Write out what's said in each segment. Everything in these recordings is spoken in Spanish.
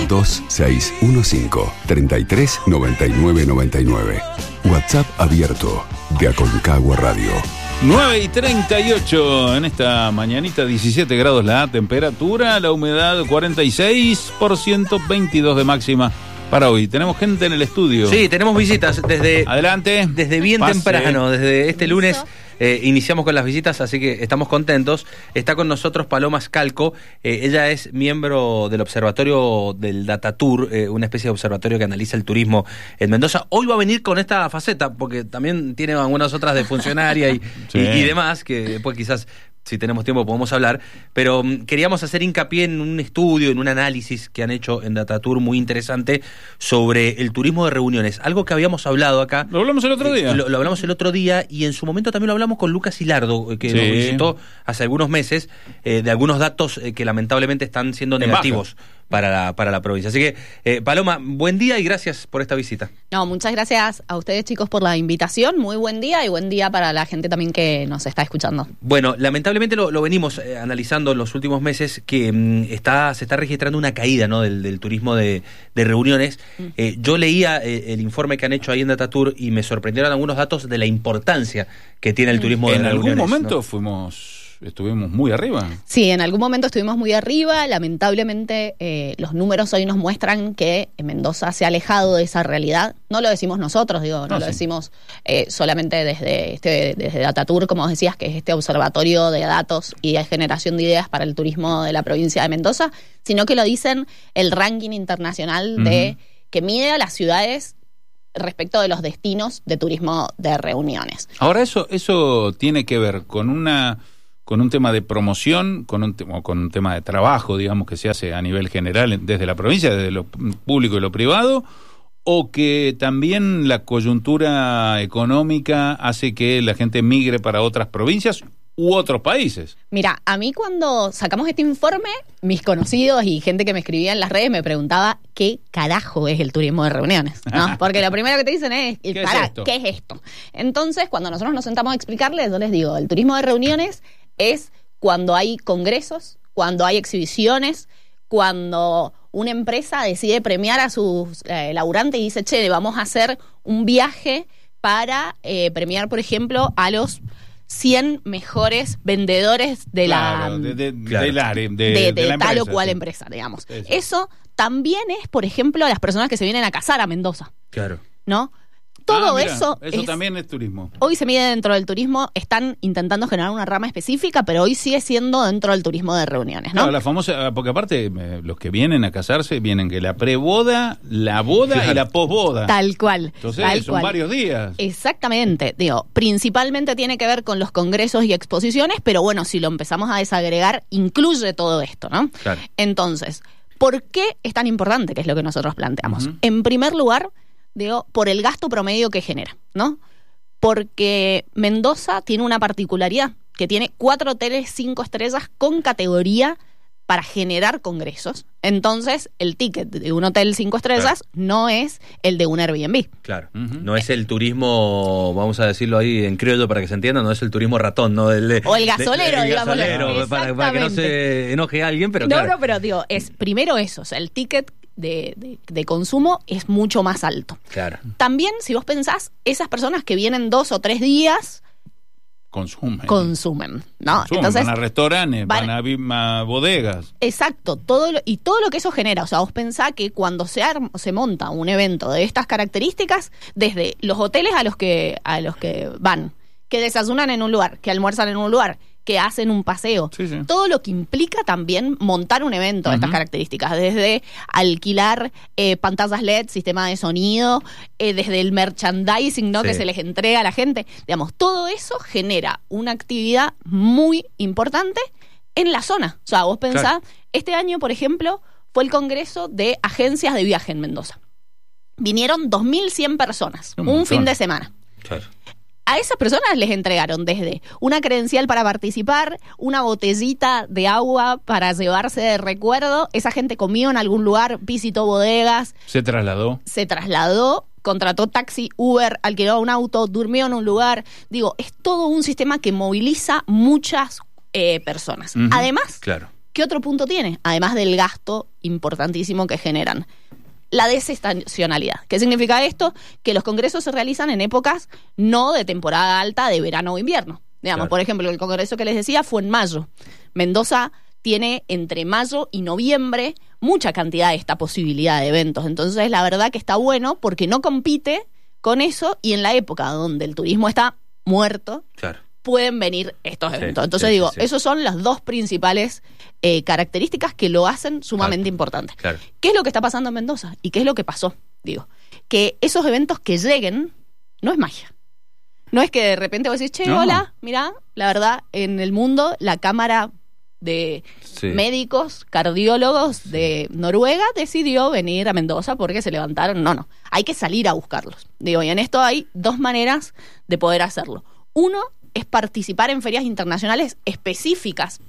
2615 33 99 99. WhatsApp abierto de Aconcagua Radio. 9:38 en esta mañanita, 17 grados la temperatura, la humedad 46%, 22 de máxima para hoy. Tenemos gente en el estudio. Sí, tenemos visitas Adelante. Desde bien Pase. temprano, desde este lunes. Iniciamos con las visitas, así que estamos contentos. Está con nosotros Paloma Scalco. Ella es miembro del observatorio del Datatur, una especie de observatorio que analiza el turismo en Mendoza. Hoy va a venir con esta faceta, porque también tiene algunas otras de funcionaria y demás, que después quizás, si tenemos tiempo, podemos hablar. Pero queríamos hacer hincapié en un estudio, en un análisis que han hecho en Datatur muy interesante sobre el turismo de reuniones. Algo que habíamos hablado acá. Lo hablamos el otro día. Lo hablamos el otro día y en su momento también lo hablamos con Lucas Hilardo, que nos visitó hace algunos meses, de algunos datos que lamentablemente están siendo negativos para la provincia. Así que, Paloma, buen día y gracias por esta visita. No, muchas gracias a ustedes, chicos, por la invitación. Muy buen día y buen día para la gente también que nos está escuchando. Bueno, lamentablemente lo venimos analizando en los últimos meses, que se está registrando una caída, ¿no?, del turismo de reuniones. Yo leía el informe que han hecho ahí en Datatur y me sorprendieron algunos datos de la importancia que tiene el turismo de reuniones. En algún momento ¿no? estuvimos muy arriba. Sí, en algún momento estuvimos muy arriba. Lamentablemente, los números hoy nos muestran que Mendoza se ha alejado de esa realidad. No lo decimos nosotros, lo decimos solamente desde Datatur, como vos decías, que es este observatorio de datos y de generación de ideas para el turismo de la provincia de Mendoza, sino que lo dicen el ranking internacional que mide a las ciudades respecto de los destinos de turismo de reuniones. Ahora, eso tiene que ver con un tema de promoción, con un tema de trabajo, digamos, que se hace a nivel general desde la provincia, desde lo público y lo privado, o que también la coyuntura económica hace que la gente migre para otras provincias u otros países. Mira, a mí cuando sacamos este informe, mis conocidos y gente que me escribía en las redes me preguntaba qué carajo es el turismo de reuniones, ¿no? Porque lo primero que te dicen es, ¿qué es esto? Entonces, cuando nosotros nos sentamos a explicarles, yo les digo, el turismo de reuniones es cuando hay congresos, cuando hay exhibiciones, cuando una empresa decide premiar a sus laburantes y dice, che, vamos a hacer un viaje para premiar, por ejemplo, a los 100 mejores vendedores de tal o cual empresa, digamos. Eso también es, por ejemplo, las personas que se vienen a casar a Mendoza. Claro. ¿No? Todo mira, eso también es turismo. Hoy se mide dentro del turismo, están intentando generar una rama específica, pero hoy sigue siendo dentro del turismo de reuniones, ¿no? Claro, la famosa, porque aparte los que vienen a casarse vienen que la preboda, la boda y la posboda. Tal cual. Entonces son varios días. Exactamente. Digo, principalmente tiene que ver con los congresos y exposiciones, pero bueno, si lo empezamos a desagregar, incluye todo esto, ¿no? Claro. Entonces, ¿por qué es tan importante? Que es lo que nosotros planteamos. En primer lugar, por el gasto promedio que genera, ¿no? Porque Mendoza tiene una particularidad, que tiene 4 hoteles 5 estrellas con categoría para generar congresos. Entonces, el ticket de un hotel 5 estrellas no es el de un Airbnb. Claro, no es el turismo, vamos a decirlo ahí en criollo para que se entienda, no es el turismo ratón, ¿no? O el gasolero, digamos. Para que no se enoje a alguien, pero claro. No, pero digo, es primero eso, o sea, el ticket de consumo es mucho más alto. Claro. También, si vos pensás, esas personas que vienen 2 o 3 días consumen, ¿no? Entonces, van a restaurantes, van a bodegas. Exacto, todo lo que eso genera. O sea, vos pensás que cuando se monta un evento de estas características, desde los hoteles a los que van, que desayunan en un lugar, que almuerzan en un lugar, que hacen un paseo, todo lo que implica también montar un evento de estas características, desde alquilar pantallas LED, sistema de sonido, desde el merchandising, ¿no? Que se les entrega a la gente, digamos, todo eso genera una actividad muy importante en la zona. O sea, vos pensás, este año, por ejemplo, fue el congreso de agencias de viaje en Mendoza. Vinieron 2.100 personas, un fin de semana. Claro. A esas personas les entregaron desde una credencial para participar, una botellita de agua para llevarse de recuerdo. Esa gente comió en algún lugar, visitó bodegas. Se trasladó, contrató taxi, Uber, alquiló un auto, durmió en un lugar. Digo, es todo un sistema que moviliza muchas personas. Además, ¿Qué otro punto tiene? Además del gasto importantísimo que generan. La desestacionalidad. ¿Qué significa esto? Que los congresos se realizan en épocas no de temporada alta, de verano o invierno. Digamos, Claro. por ejemplo, el congreso que les decía fue en mayo. Mendoza tiene entre mayo y noviembre mucha cantidad de esta posibilidad de eventos. Entonces, la verdad que está bueno porque no compite con eso y en la época donde el turismo está muerto, Claro. pueden venir estos Sí, eventos. Entonces sí, digo, sí, sí. esos son las dos principales características que lo hacen sumamente importante. Claro. ¿Qué es lo que está pasando en Mendoza? ¿Y qué es lo que pasó? Digo, que esos eventos que lleguen no es magia. No es que de repente vos decís, che, No. hola, mirá, la verdad, en el mundo la Cámara de Sí. Médicos, Cardiólogos de Noruega decidió venir a Mendoza porque se levantaron. No. Hay que salir a buscarlos. Digo, y en esto hay dos maneras de poder hacerlo. Uno es participar en ferias internacionales específicas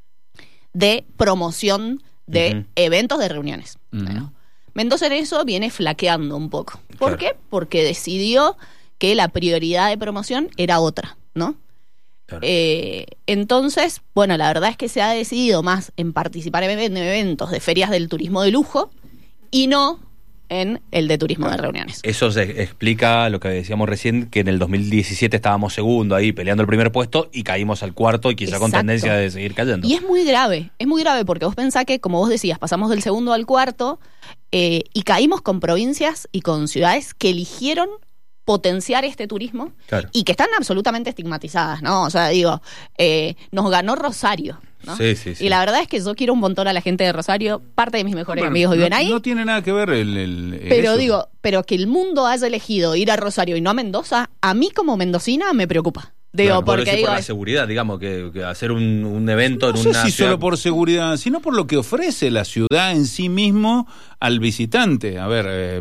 de promoción de Ujú. eventos de reuniones. Ujú. Bueno, Mendoza en eso viene flaqueando un poco. ¿Por Claro. qué? Porque decidió que la prioridad de promoción era otra, ¿no? Claro. Entonces, bueno, la verdad es que se ha decidido más en participar en eventos de ferias del turismo de lujo y no en el de turismo de reuniones. Eso se explica lo que decíamos recién, que en el 2017 estábamos segundo ahí peleando el primer puesto y caímos al cuarto y quizá con Exacto. tendencia de seguir cayendo. Y es muy grave porque vos pensás que, como vos decías, pasamos del segundo al cuarto y caímos con provincias y con ciudades que eligieron potenciar este turismo Claro. y que están absolutamente estigmatizadas, ¿no? O sea, digo, nos ganó Rosario, ¿no? Sí, sí, sí. Y la verdad es que yo quiero un montón a la gente de Rosario, parte de mis mejores Bueno, amigos viven ahí. No tiene nada que ver Pero eso. digo, pero que el mundo haya elegido ir a Rosario y no a Mendoza, a mí como mendocina me preocupa. Digo, Claro, por porque eso y digo, por la seguridad, digamos, que hacer un evento No en sé una si ciudad... solo por seguridad, sino por lo que ofrece la ciudad en sí mismo al visitante. A ver,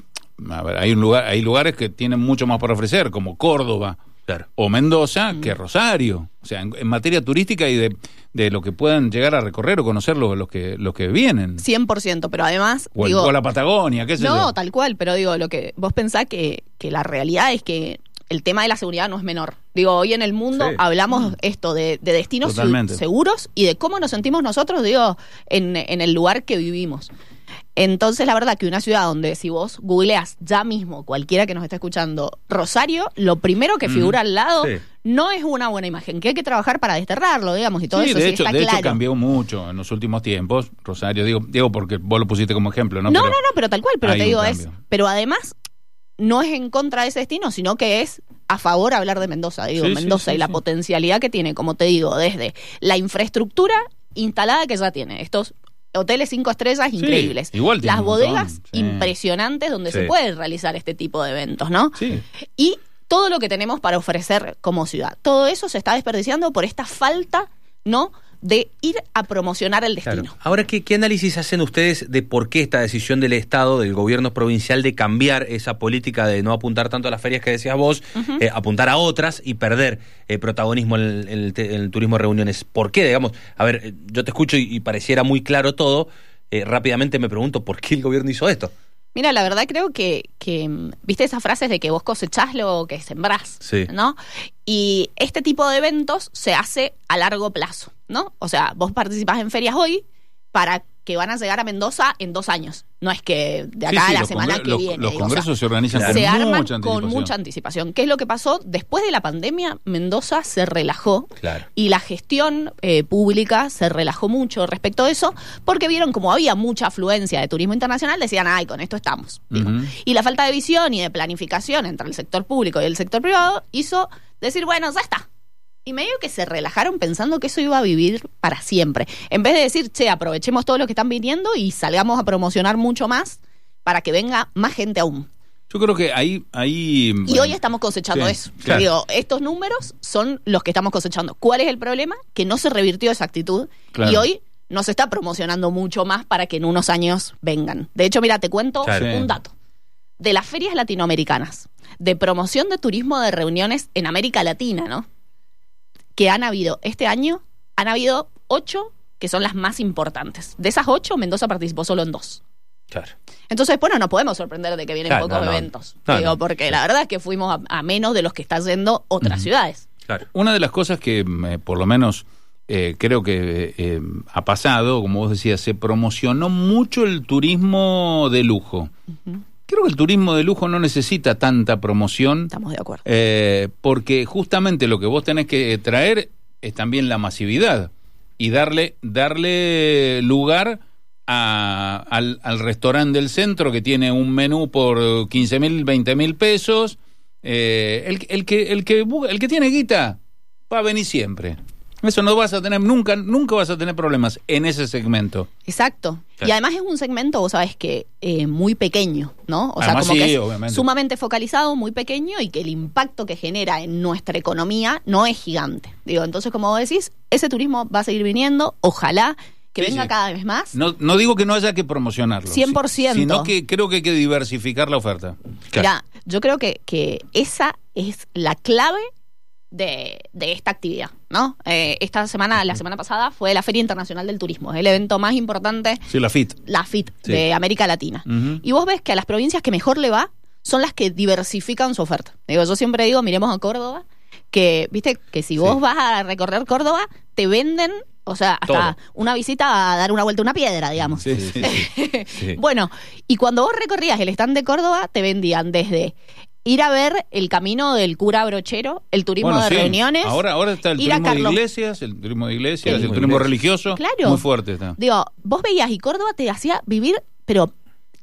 hay lugares que tienen mucho más por ofrecer, como Córdoba Claro. o Mendoza, que Rosario. O sea, en materia turística y de lo que puedan llegar a recorrer o conocer los que vienen. 100%, pero además, O, digo, o la Patagonia, qué sé yo. no, tal cual, pero digo, lo que vos pensás que la realidad es que el tema de la seguridad no es menor. Digo, hoy en el mundo Sí. hablamos esto de destinos Totalmente. seguros y de cómo nos sentimos nosotros, digo, en el lugar que vivimos. Entonces, la verdad que una ciudad donde si vos googleás ya mismo, cualquiera que nos esté escuchando, Rosario, lo primero que figura al lado Sí. no es una buena imagen, que hay que trabajar para desterrarlo, digamos, y todo Sí, eso de sí hecho, está de hecho claro. cambió mucho en los últimos tiempos, Rosario, digo porque vos lo pusiste como ejemplo, ¿no? No, pero tal cual, pero hay te un digo, cambio. pero además no es en contra de ese destino, sino que es a favor hablar de Mendoza, digo, Sí, sí, Mendoza sí, y la sí. potencialidad que tiene, como te digo, desde la infraestructura instalada que ya tiene, estos hoteles 5 estrellas increíbles, igual tiene las un montón, bodegas sí. impresionantes donde Sí. se puede realizar este tipo de eventos, ¿no? Sí. Y todo lo que tenemos para ofrecer como ciudad, todo eso se está desperdiciando por esta falta, ¿no?, de ir a promocionar el destino. Claro. Ahora, ¿qué análisis hacen ustedes de por qué esta decisión del Estado, del gobierno provincial, de cambiar esa política de no apuntar tanto a las ferias que decías vos, apuntar a otras y perder protagonismo en el turismo de reuniones? ¿Por qué? Digamos, a ver, yo te escucho y pareciera muy claro todo. Rápidamente me pregunto, ¿por qué el gobierno hizo esto? Mira, la verdad creo que viste esas frases de que vos cosechás lo que sembrás, Sí. ¿no? Y este tipo de eventos se hace a largo plazo, ¿no? O sea, vos participás en ferias hoy para que van a llegar a Mendoza en 2 años. No es que de acá Sí, sí, a la los semana que viene. Los digo, o congresos sea, se organizan Claro. se arman mucha con anticipación. mucha anticipación. ¿Qué es lo que pasó? Después de la pandemia, Mendoza se relajó Claro. y la gestión pública se relajó mucho respecto a eso, porque vieron como había mucha afluencia de turismo internacional, decían, ay, con esto estamos. Digo. Ujú. Y la falta de visión y de planificación entre el sector público y el sector privado hizo decir, bueno, ya está. Y medio que se relajaron pensando que eso iba a vivir para siempre. En vez de decir, che, aprovechemos todo lo que están viniendo y salgamos a promocionar mucho más para que venga más gente aún. Yo creo que ahí Y hoy estamos cosechando Sí, eso. claro. Digo, estos números son los que estamos cosechando. ¿Cuál es el problema? Que no se revirtió esa actitud Claro. y hoy no se está promocionando mucho más para que en unos años vengan. De hecho, mira, te cuento Claro. un Sí. dato. De las ferias latinoamericanas, de promoción de turismo de reuniones en América Latina, ¿no?, que han habido este año, han habido 8 que son las más importantes. De esas 8, Mendoza participó solo en 2. Claro. Entonces, bueno, no podemos sorprender de que vienen Claro, pocos no, no. eventos. No, Digo, no. porque la verdad es que fuimos a menos de los que están yendo otras ciudades. Claro. Una de las cosas que por lo menos creo que ha pasado, como vos decías, se promocionó mucho el turismo de lujo. Creo que el turismo de lujo no necesita tanta promoción. Estamos de acuerdo. Porque justamente lo que vos tenés que traer es también la masividad y darle lugar al restaurante del centro que tiene un menú por 15.000, 20.000 pesos. El que tiene guita va a venir siempre. Eso no vas a tener, nunca vas a tener problemas en ese segmento. Exacto. Sí. Y además es un segmento, vos sabés que muy pequeño, ¿no? O sea, Además, como sí, que es obviamente. sumamente focalizado, muy pequeño, y que el impacto que genera en nuestra economía no es gigante. Digo, entonces, como vos decís, ese turismo va a seguir viniendo, ojalá que venga cada vez más. No digo que no haya que promocionarlo. 100%. Sino que creo que hay que diversificar la oferta. Mirá, yo creo que esa es la clave de esta actividad, ¿no? La semana pasada fue la Feria Internacional del Turismo, el evento más importante, Sí, la FIT. sí, de América Latina. Y vos ves que a las provincias que mejor le va son las que diversifican su oferta. Yo siempre digo, miremos a Córdoba, que viste que si vos vas a recorrer Córdoba, te venden, o sea, hasta una visita a dar una vuelta a una piedra, digamos. Sí. Bueno, y cuando vos recorrías el stand de Córdoba, te vendían desde ir a ver el camino del cura brochero, el turismo de reuniones. Ahora está el turismo de iglesias, el turismo religioso. Claro. Muy fuerte está. Digo, vos veías y Córdoba te hacía vivir, pero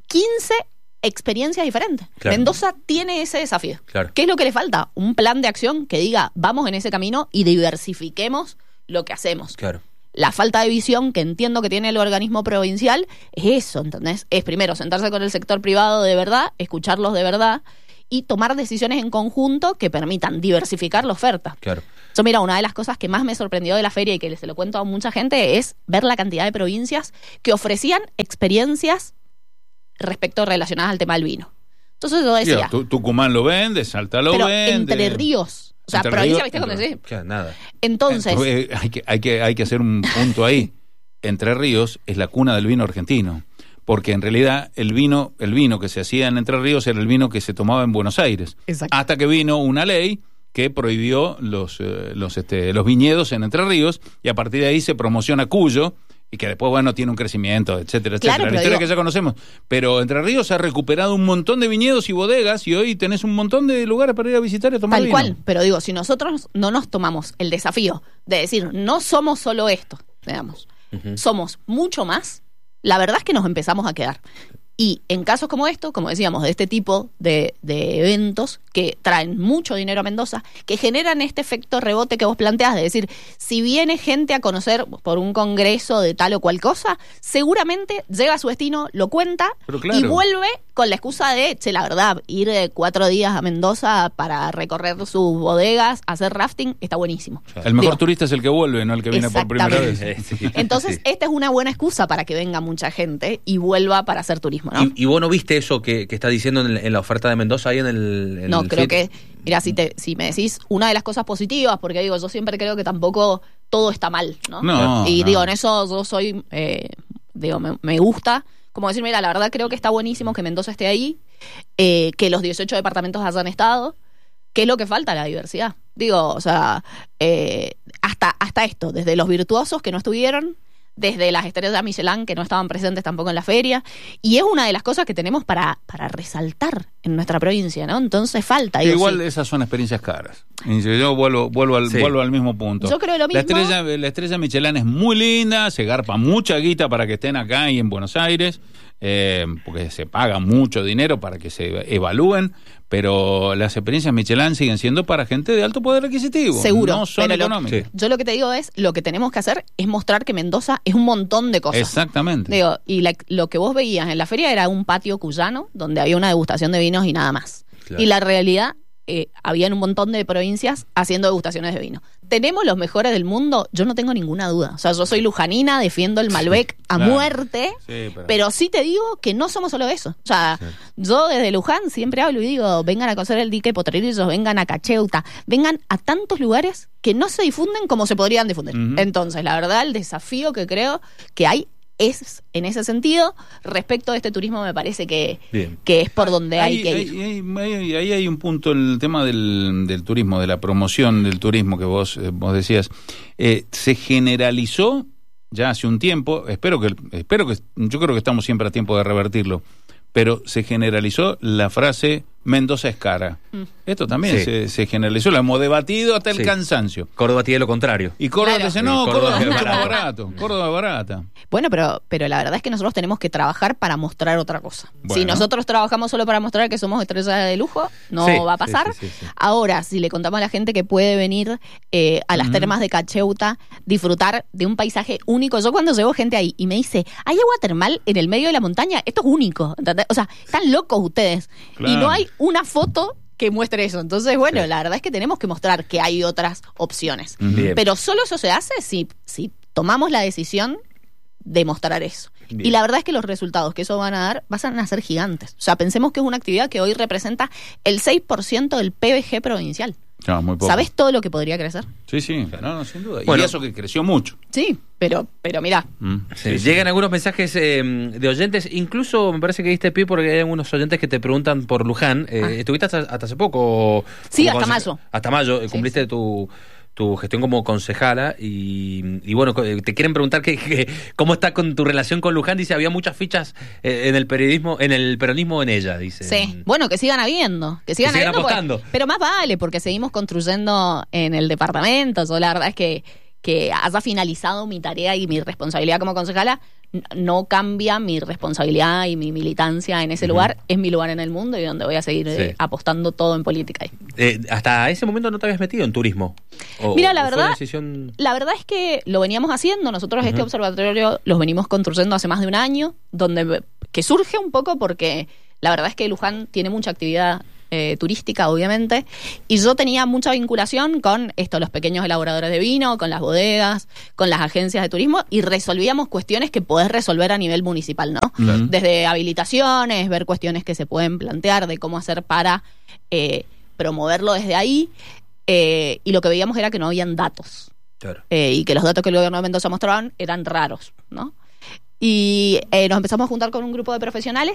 15 experiencias diferentes. Claro. Mendoza tiene ese desafío. Claro. ¿Qué es lo que le falta? Un plan de acción que diga, vamos en ese camino y diversifiquemos lo que hacemos. Claro. La falta de visión que entiendo que tiene el organismo provincial es eso, ¿entendés? Es primero sentarse con el sector privado de verdad, escucharlos de verdad y tomar decisiones en conjunto que permitan diversificar la oferta. Claro. Yo, mira, una de las cosas que más me sorprendió de la feria y que se lo cuento a mucha gente es ver la cantidad de provincias que ofrecían experiencias relacionadas al tema del vino. Entonces yo decía... Tucumán lo vende, Salta lo pero vende. Entre Ríos. O sea, Entre provincia, Ríos, ¿viste? Cuando decís? Claro, nada. Entonces... Hay que hacer un punto ahí. Entre Ríos es la cuna del vino argentino. Porque en realidad el vino que se hacía en Entre Ríos era el vino que se tomaba en Buenos Aires. Exacto. Hasta que vino una ley que prohibió los viñedos en Entre Ríos y a partir de ahí se promociona Cuyo y que después, bueno, tiene un crecimiento, etcétera, Claro, etcétera. La historia que ya conocemos. Pero Entre Ríos ha recuperado un montón de viñedos y bodegas y hoy tenés un montón de lugares para ir a visitar y a tomar Tal vino. cual, pero digo, si nosotros no nos tomamos el desafío de decir, no somos solo esto, digamos, somos mucho más, la verdad es que nos empezamos a quedar. Y en casos como esto, como decíamos, de este tipo de eventos que traen mucho dinero a Mendoza, que generan este efecto rebote que vos planteás, de decir, si viene gente a conocer por un congreso de tal o cual cosa, seguramente llega a su destino, lo cuenta y vuelve con la excusa de, la verdad, ir 4 días a Mendoza para recorrer sus bodegas, hacer rafting, está buenísimo. El mejor turista es el que vuelve, no el que viene por primera vez. Entonces, esta es una buena excusa para que venga mucha gente y vuelva para hacer turismo, ¿no? ¿Y vos no viste eso que está diciendo en la oferta de Mendoza ahí en el No, creo FIT? que, mira, si me decís una de las cosas positivas, porque digo, yo siempre creo que tampoco todo está mal, ¿no? Digo, en eso yo soy, me gusta, como decir, mira, la verdad creo que está buenísimo que Mendoza esté ahí, que los 18 departamentos hayan estado, ¿qué es lo que falta? La diversidad. Digo, o sea, hasta esto, desde los virtuosos que no estuvieron, desde las estrellas Michelin que no estaban presentes tampoco en la feria, y es una de las cosas que tenemos para resaltar en nuestra provincia, ¿no? Entonces falta. Igual esas son experiencias caras. Y yo vuelvo al mismo punto. Yo creo lo mismo. La estrella Michelin es muy linda, se garpa mucha guita para que estén acá y en Buenos Aires, porque se paga mucho dinero para que se evalúen, pero las experiencias Michelin siguen siendo para gente de alto poder adquisitivo. Seguro. No son económicas. Yo lo que te digo es, lo que tenemos que hacer es mostrar que Mendoza es un montón de cosas. Exactamente. Digo, y lo que vos veías en la feria era un patio cuyano donde había una degustación de vinos y nada más. Claro. Y la realidad, habían un montón de provincias haciendo degustaciones de vino. ¿Tenemos los mejores del mundo? Yo no tengo ninguna duda. O sea, yo soy lujanina, defiendo el Malbec a muerte, pero sí te digo que no somos solo eso. O sea, yo desde Luján siempre hablo y digo, vengan a conocer el dique Potrerillos, vengan a Cacheuta, vengan a tantos lugares que no se difunden como se podrían difundir. Entonces, la verdad, el desafío que creo que hay es en ese sentido. Respecto de este turismo, me parece que Bien. es por donde hay que ir. Ahí hay un punto en el tema del turismo, de la promoción del turismo que vos decías. Se generalizó ya hace un tiempo, espero que yo creo que estamos siempre a tiempo de revertirlo, pero se generalizó la frase Mendoza es cara. Esto también se generalizó, lo hemos debatido hasta el cansancio. Córdoba tiene lo contrario. Y Córdoba dice, no, Córdoba Córdoba es es mucho más barato. barato. Córdoba es barata. Bueno, pero la verdad es que nosotros tenemos que trabajar para mostrar otra cosa. Bueno. Si nosotros trabajamos solo para mostrar que somos estrellas de lujo, no Sí, va a pasar. sí. Ahora, si le contamos a la gente que puede venir a las termas de Cacheuta, disfrutar de un paisaje único. Yo cuando llevo gente ahí y me dice, hay agua termal en el medio de la montaña, esto es único. ¿Entendés? O sea, están locos ustedes. Claro. Y no hay una foto que muestre eso. Entonces, bueno, la verdad es que tenemos que mostrar que hay otras opciones. Bien. Pero solo eso se hace si tomamos la decisión de mostrar eso. Bien. Y la verdad es que los resultados que eso van a ser gigantes. O sea, pensemos que es una actividad que hoy representa el 6% del PBG provincial. No, muy poco. ¿Sabés todo lo que podría crecer? Sí, no, sin duda. Bueno. Y eso que creció mucho. Sí, pero mirá. Sí, llegan algunos mensajes de oyentes, incluso me parece que diste pie porque hay algunos oyentes que te preguntan por Luján. Estuviste hasta hace poco. Sí, como hasta mayo. Hasta mayo, Sí, cumpliste tu gestión como concejala y bueno, te quieren preguntar cómo está con tu relación con Luján. Dice, había muchas fichas en el peronismo en ella, dice. Sí, bueno, que sigan habiendo. Que sigan habiendo, apostando. pero más vale, porque seguimos construyendo en el departamento. Yo la verdad es que haya finalizado mi tarea y mi responsabilidad como concejala no cambia mi responsabilidad y mi militancia en ese lugar. Es mi lugar en el mundo y donde voy a seguir apostando todo en política ahí. Hasta ese momento no te habías metido en turismo. Mira, la verdad es que lo veníamos haciendo. Nosotros este observatorio los venimos construyendo hace más de un año, que surge un poco porque la verdad es que Luján tiene mucha actividad turística, obviamente, y yo tenía mucha vinculación con los pequeños elaboradores de vino, con las bodegas, con las agencias de turismo, y resolvíamos cuestiones que podés resolver a nivel municipal, ¿no? Claro. Desde habilitaciones, ver cuestiones que se pueden plantear de cómo hacer para promoverlo desde ahí, y lo que veíamos era que no habían datos, Claro. y que los datos que el gobierno de Mendoza mostraban eran raros, ¿no? Y nos empezamos a juntar con un grupo de profesionales